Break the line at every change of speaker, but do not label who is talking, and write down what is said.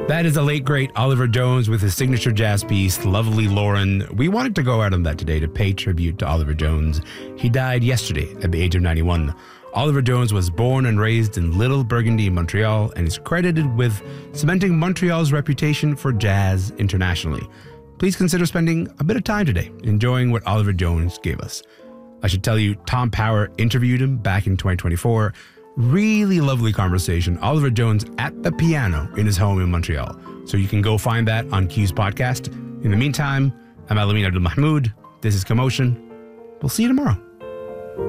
That is the late, great Oliver Jones with his signature jazz piece, Lovely Lauren. We wanted to go out on that today to pay tribute to Oliver Jones. He died yesterday at the age of 91. Oliver Jones was born and raised in Little Burgundy, Montreal, and is credited with cementing Montreal's reputation for jazz internationally. Please consider spending a bit of time today enjoying what Oliver Jones gave us. I should tell you, Tom Power interviewed him back in 2024. Really lovely conversation. Oliver Jones at the piano in his home in Montreal. So you can go find that on Q's podcast. In the meantime, I'm Alameen Abdul Mahmoud. This is Commotion. We'll see you tomorrow.